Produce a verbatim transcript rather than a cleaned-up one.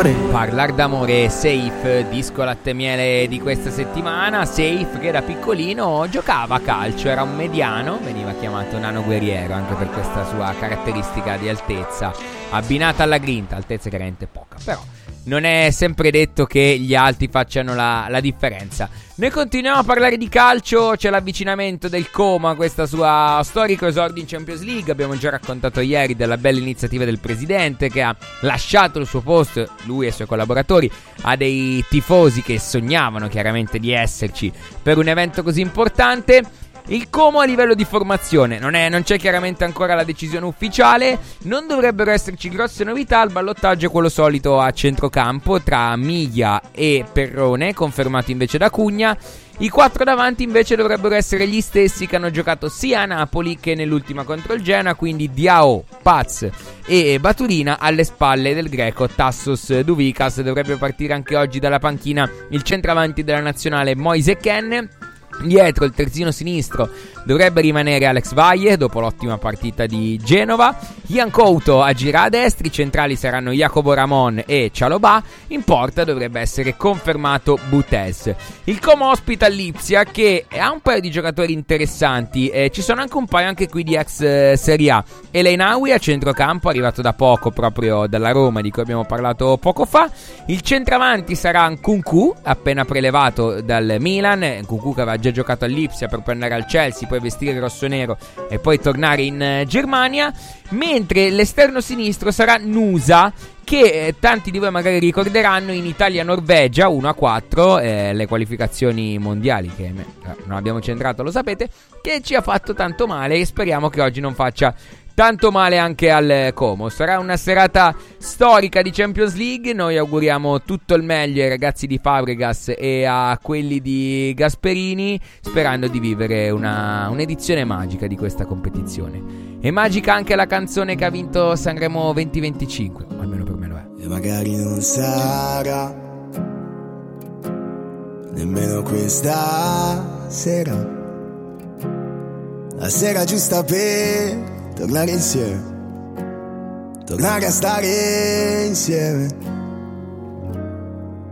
d'amore. Parlar d'amore, Safe, disco latte miele di questa settimana. Safe che da piccolino giocava a calcio, era un mediano, veniva chiamato nano guerriero anche per questa sua caratteristica di altezza, abbinata alla grinta, altezza chiaramente poca, però non è sempre detto che gli alti facciano la, la differenza. Noi continuiamo a parlare di calcio, c'è l'avvicinamento del Como a questa sua storico esordio in Champions League. Abbiamo già raccontato ieri della bella iniziativa del presidente che ha lasciato il suo posto, lui e i suoi collaboratori, a dei tifosi che sognavano chiaramente di esserci per un evento così importante. Il Como a livello di formazione non, è, non c'è chiaramente ancora la decisione ufficiale, non dovrebbero esserci grosse novità. Il ballottaggio è quello solito a centrocampo tra Miglia e Perrone, confermato invece da Cugna. I quattro davanti invece dovrebbero essere gli stessi che hanno giocato sia a Napoli che nell'ultima contro il Genoa, quindi Diao, Paz e Baturina. Alle spalle del greco Tassos Douvikas. Dovrebbe partire anche oggi dalla panchina il centravanti della nazionale Moise Kean. Dietro il terzino sinistro dovrebbe rimanere Alex Valle dopo l'ottima partita di Genova. Ian Couto agirà a destra, i centrali saranno Jacobo Ramon e Cialobà. In porta dovrebbe essere confermato Butes. Il Como ospita Lipsia che ha un paio di giocatori interessanti, eh, ci sono anche un paio anche qui di ex eh, Serie A. Eleynaoui a centrocampo, arrivato da poco proprio dalla Roma di cui abbiamo parlato poco fa. Il centravanti sarà Nkunku, appena prelevato dal Milan. Nkunku che aveva già giocato all'Ipsia per poi andare al Chelsea, poi vestire il rossonero e poi tornare in eh, Germania. Mentre l'esterno sinistro sarà Nusa, che eh, tanti di voi magari ricorderanno in Italia-Norvegia uno a quattro, eh, le qualificazioni mondiali che eh, non abbiamo centrato, lo sapete, che ci ha fatto tanto male e speriamo che oggi non faccia tanto male anche al Como. Sarà una serata storica di Champions League. Noi auguriamo tutto il meglio ai ragazzi di Fabregas e a quelli di Gasperini, sperando di vivere una, un'edizione magica di questa competizione. È magica anche la canzone che ha vinto Sanremo duemilaventicinque, almeno per me lo è. E magari non sarà nemmeno questa sera la sera giusta per tornare insieme, tornare a stare insieme.